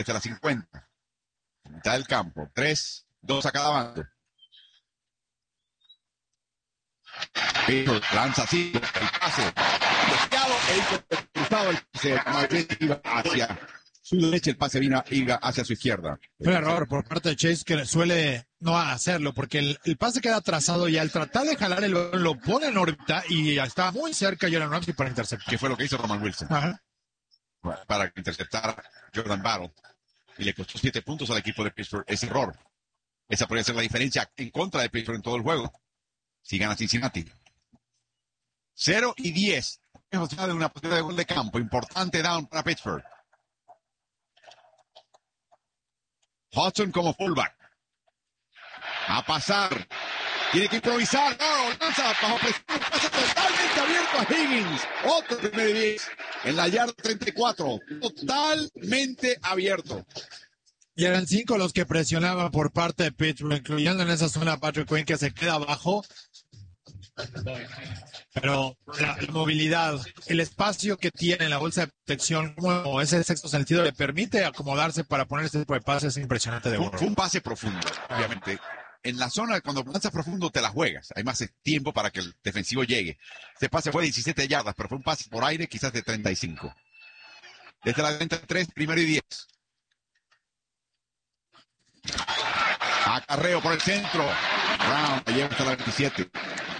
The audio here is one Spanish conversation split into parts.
desde la 50. Mitad del campo. 3, 2 a cada bando. Pittsburgh lanza así, el pase. Deseado, cruzado el pase. Iba hacia su derecha, el pase iba hacia su izquierda. Fue un error por parte de Chase, que suele no hacerlo, porque el pase queda atrasado y al tratar de jalar el balón lo pone en órbita y ya está muy cerca Jordan Ramsey para interceptar. Que fue lo que hizo Roman Wilson. Ajá. Para interceptar Jordan Battle. Y le costó 7 puntos al equipo de Pittsburgh ese error. Esa podría ser la diferencia en contra de Pittsburgh en todo el juego. Si gana Cincinnati. 0-10. O sea, de una posibilidad de gol de campo. Importante down para Pittsburgh. Hudson como fullback. A pasar. Tiene que improvisar. No, lanza bajo presión. Pasa totalmente abierto a Higgins. Otro primer y 10. En la yarda 34. Totalmente abierto. Y eran 5 los que presionaban por parte de Pittsburgh, incluyendo en esa zona a Patrick Quinn, que se queda abajo. Pero la movilidad, el espacio que tiene la bolsa de protección, como ese sexto sentido le permite acomodarse para poner este tipo de pases impresionante de Fue un pase profundo, obviamente. En la zona, cuando lanzas profundo, te la juegas. Hay más tiempo para que el defensivo llegue. Este pase fue de 17 yardas, pero fue un pase por aire quizás de 35. Desde la 33, primero y 10. Acarreo por el centro. Brown lleva hasta la 27.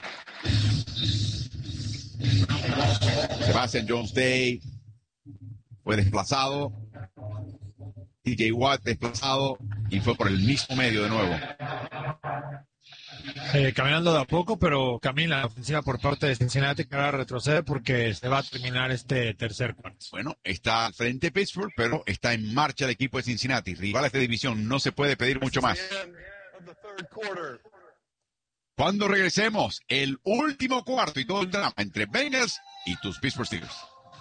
Sebastian Jones-Day fue desplazado. TJ Watt desplazado y fue por el mismo medio de nuevo. Caminando de a poco, pero camina la ofensiva por parte de Cincinnati, que ahora retrocede porque se va a terminar este tercer cuarto. Bueno, está al frente Pittsburgh, pero está en marcha el equipo de Cincinnati. Rivales de división, no se puede pedir mucho más. Cuando regresemos, el último cuarto y todo el drama entre Bengals y tus Pittsburgh Steelers.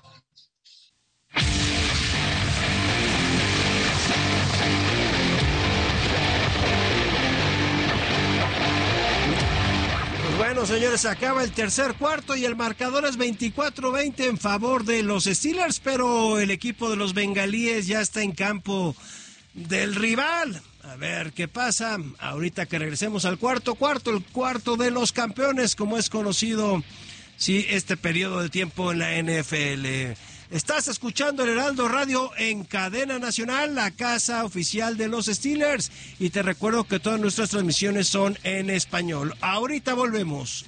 Bueno, señores, acaba el tercer cuarto y el marcador es 24-20 en favor de los Steelers, pero el equipo de los bengalíes ya está en campo del rival. A ver qué pasa ahorita que regresemos al cuarto, el cuarto de los campeones, como es conocido, sí, este periodo de tiempo en la NFL. Estás escuchando el Heraldo Radio en cadena nacional, la casa oficial de los Steelers, y te recuerdo que todas nuestras transmisiones son en español. Ahorita volvemos.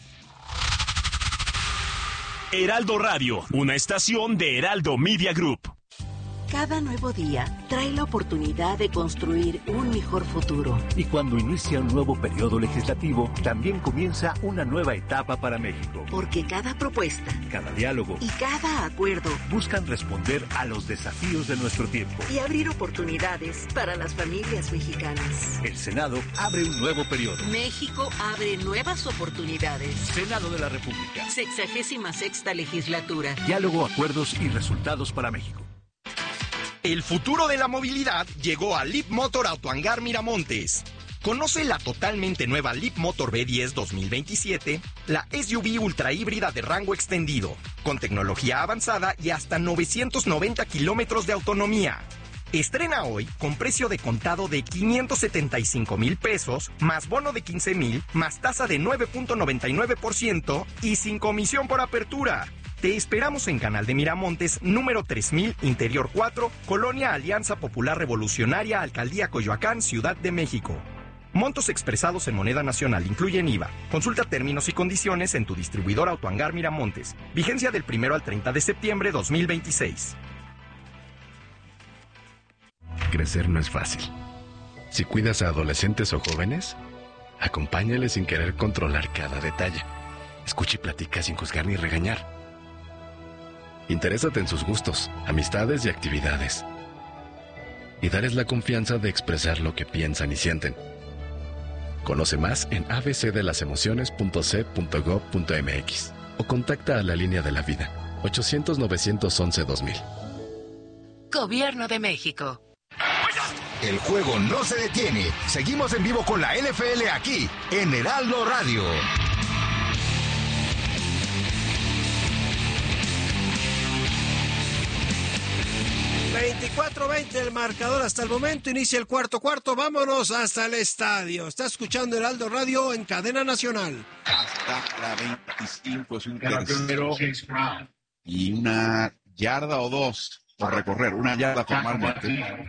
Heraldo Radio, una estación de Heraldo Media Group. Cada nuevo día trae la oportunidad de construir un mejor futuro. Y cuando inicia un nuevo periodo legislativo, también comienza una nueva etapa para México. Porque cada propuesta, cada diálogo y cada acuerdo buscan responder a los desafíos de nuestro tiempo y abrir oportunidades para las familias mexicanas. El Senado abre un nuevo periodo. México abre nuevas oportunidades. Senado de la República. 66ª legislatura. Diálogo, acuerdos y resultados para México. El futuro de la movilidad llegó a Leap Motor Autohangar Miramontes. Conoce la totalmente nueva Leap Motor B10 2027, la SUV ultra híbrida de rango extendido, con tecnología avanzada y hasta 990 kilómetros de autonomía. Estrena hoy con precio de contado de 575,000 pesos, más bono de 15,000, más tasa de 9.99% y sin comisión por apertura. Te esperamos en Canal de Miramontes, número 3000, Interior 4, Colonia Alianza Popular Revolucionaria, Alcaldía Coyoacán, Ciudad de México. Montos expresados en moneda nacional incluyen IVA. Consulta términos y condiciones en tu distribuidor Autohangar Miramontes. Vigencia del 1 al 30 de septiembre 2026. Crecer no es fácil. Si cuidas a adolescentes o jóvenes, acompáñales sin querer controlar cada detalle. Escucha y platica sin juzgar ni regañar. Interésate en sus gustos, amistades y actividades. Y darles la confianza de expresar lo que piensan y sienten. Conoce más en abcdelasemociones.c.gov.mx o contacta a la Línea de la Vida, 800-911-2000. Gobierno de México. El juego no se detiene. Seguimos en vivo con la NFL aquí, en Heraldo Radio. 24-20 el marcador hasta el momento. Inicia el cuarto. Vámonos hasta el estadio. Está escuchando Heraldo Radio en cadena nacional. Hasta la 25 es un tercero y una yarda o dos por recorrer. Una yarda formalmente.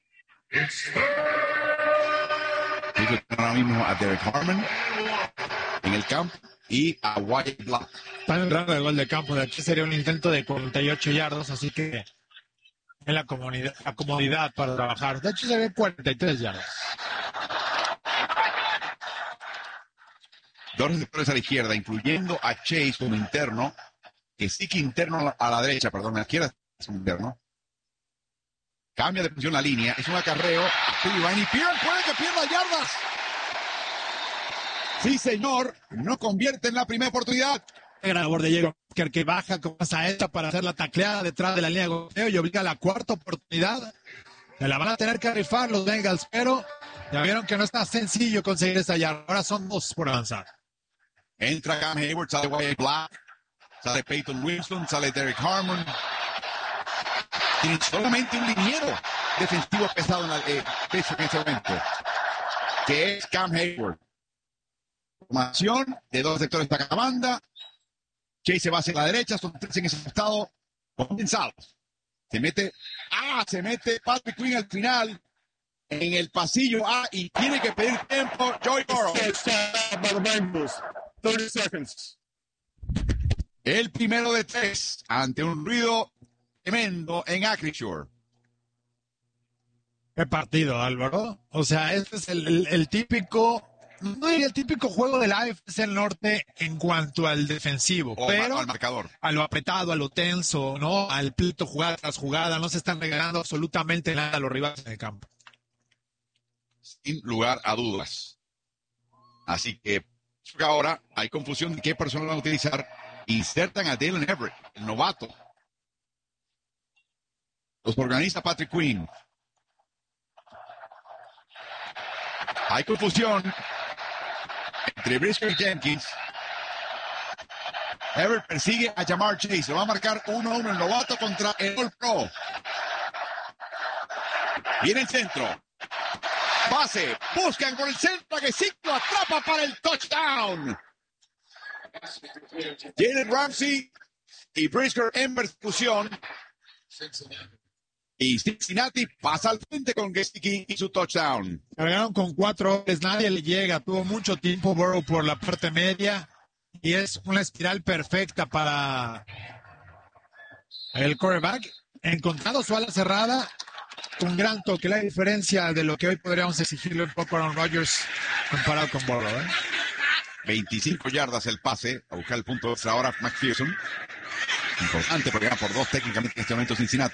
Ahora mismo a Derek Harmon en el campo y a Wyatt Black. Está en rango de gol de campo. De aquí sería un intento de 48 yardas, así que en la comodidad para trabajar. De hecho, se ve 43 yardas. Dos receptores a la izquierda, incluyendo a Chase como interno, que sí que interno a la derecha, perdón, a la izquierda es un interno. Cambia de posición la línea, es un acarreo. Y Piran puede que pierda yardas. Sí, señor, no convierte en la primera oportunidad. Gran labor de Diego que baja con esa esta para hacer la tacleada detrás de la línea de golpeo y obliga a la cuarta oportunidad. Se la van a tener que rifar los Bengals, pero ya vieron que no está sencillo conseguir esa yarda. Ahora son 2 por avanzar. Entra Cam Hayward, sale Wyatt Black, sale Peyton Wilson, sale Derek Harmon. Tienen solamente un liniero defensivo pesado en ese momento, que es Cam Hayward. Formación de 2 sectores de cada banda. Chase se va hacia la derecha, son 3 en ese estado compensados. Se mete Patrick Queen al final en el pasillo A y tiene que pedir tiempo Joey Burrow. El primero de 3 ante un ruido tremendo en Acrisure. Qué partido, Álvaro. O sea, este es el típico, no diría el típico juego de la AFC del Norte en cuanto al defensivo, pero al marcador, a lo apretado, a lo tenso, ¿no? Al pleito jugada tras jugada, no se están regalando absolutamente nada a los rivales en el campo. Sin lugar a dudas. Así que ahora hay confusión de qué persona van a utilizar. Insertan a Dalen Everett, el novato. Los organiza Patrick Queen. Hay confusión entre Brisker y Jenkins. Everett persigue a Jamar Chase. Lo va a marcar 1-1 el novato contra el All Pro. Viene el centro. Pase. Buscan por el centro. Que Ciclo atrapa para el touchdown. Jalen Ramsey y Brisker en persecución. Y Cincinnati pasa al frente con Gesicki y su touchdown. Cargaron con 4 hombres, nadie le llega. Tuvo mucho tiempo Burrow por la parte media. Y es una espiral perfecta para el quarterback. Encontrado su ala cerrada, un gran toque. La diferencia de lo que hoy podríamos exigirle un poco a Aaron Rodgers comparado con Burrow. 25 yardas el pase, a buscar el punto extra ahora McPherson. Importante porque gana por 2 técnicamente en este momento Cincinnati.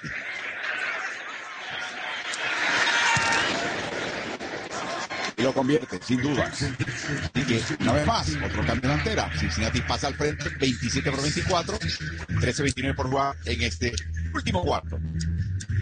Y lo convierte, sin duda. Y que, una vez más, otro cambio de delantera. Cincinnati pasa al frente, 27-24, 13-29 por jugar en este último cuarto.